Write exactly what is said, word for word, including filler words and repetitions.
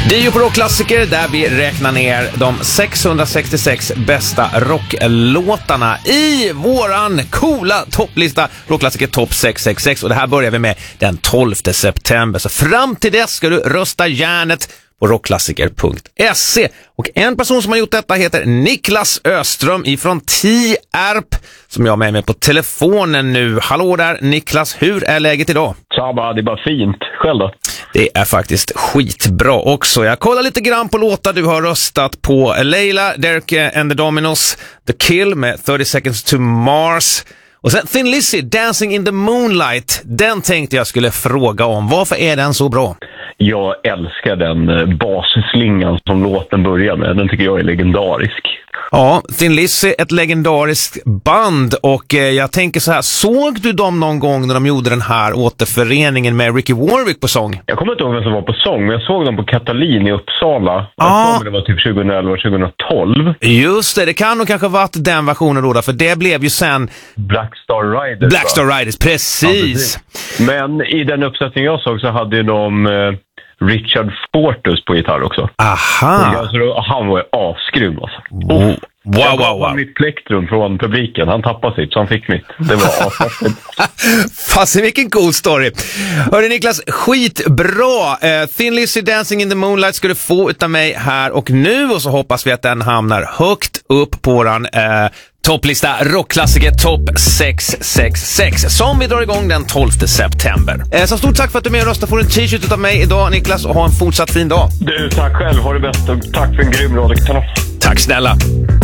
Det är ju på rockklassiker där vi räknar ner de sexhundrasextiosex bästa rocklåtarna i våran coola topplista rockklassiker topp sex sex sex, och det här börjar vi med den tolfte september. Så fram till dess ska du rösta järnet på rockklassiker punkt se. Och en person som har gjort detta heter Niklas Öström ifrån Tierp, som jag har med mig på telefonen nu. Hallå där Niklas, hur är läget idag? Tjaba, det är bara fint. Själv då? Det är faktiskt skitbra också. Jag kollar lite grann på låtar du har röstat på. Leila, Derek and the Dominos, The Kill med thirty seconds to Mars. Och sen Thin Lizzy, Dancing in the Moonlight. Den tänkte jag skulle fråga om. Varför är den så bra? Jag älskar den basslingan som låten börjar med. Den tycker jag är legendarisk. Ja, Thin Lizzy, ett legendariskt band, och eh, jag tänker så här, såg du dem någon gång när de gjorde den här återföreningen med Ricky Warwick på sång? Jag kommer inte ihåg vem som var på sång, men jag såg dem på Katalin i Uppsala. Ah. Jag tror det var typ tjugoelva tjugohundratolv. Just det, det kan nog kanske varit den versionen då, för det blev ju sen Black Star Riders. Black Star Riders, precis. Ja, precis. Men i den uppsättning jag såg så hade de eh, Richard Fortus på gitarr också. Aha. Alltså, han var asgrym alltså. Oh. Wow, jag wow, wow. mitt plektrum från publiken. Han tappade sitt, så han fick mitt. Det var asfärstigt. Fasen, vilken cool story. Hörru Niklas, skitbra. Uh, Thin Lizzy, Dancing in the Moonlight ska du få utav mig här och nu. Och så hoppas vi att den hamnar högt upp på våran uh, topplista rockklassiker topp sex sex sex, som vi drar igång den tolfte september. Uh, så stort tack för att du är med och röstar. Får en t-shirt utav mig idag Niklas, och ha en fortsatt fin dag. Du, tack själv. Ha det bäst och tack för en grym radiokanal. Tack snälla.